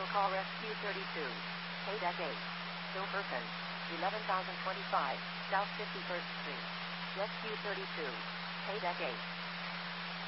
call Rescue 32. Paydeck 8. Still person. 11,025, South 51st Street. Rescue 32. Paydeck 8.